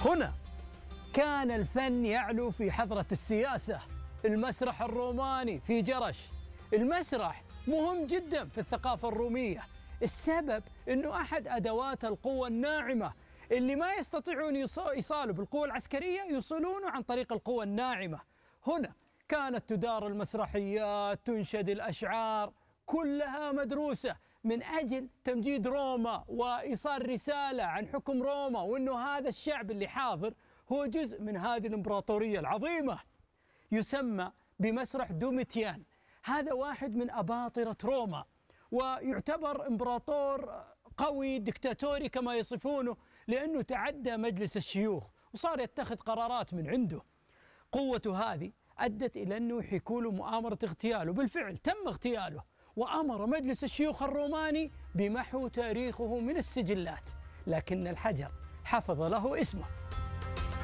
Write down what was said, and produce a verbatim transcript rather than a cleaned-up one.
هنا كان الفن يعلو في حضرة السياسة. المسرح الروماني في جرش. المسرح مهم جدا في الثقافة الرومية. السبب أنه أحد أدوات القوة الناعمة اللي ما يستطيعون يصالوا بالقوة العسكرية يوصلونه عن طريق القوة الناعمة. هنا كانت تدار المسرحيات، تنشد الأشعار، كلها مدروسة من أجل تمجيد روما وإيصال رسالة عن حكم روما، وأنه هذا الشعب اللي حاضر هو جزء من هذه الإمبراطورية العظيمة. يسمى بمسرح دوميتيان. هذا واحد من أباطرة روما، ويعتبر إمبراطور قوي دكتاتوري كما يصفونه، لأنه تعدى مجلس الشيوخ وصار يتخذ قرارات من عنده. قوته هذه أدت إلى أنه يحيكوا له مؤامرة اغتياله. بالفعل تم اغتياله، وأمر مجلس الشيوخ الروماني بمحو تاريخه من السجلات، لكن الحجر حفظ له اسمه.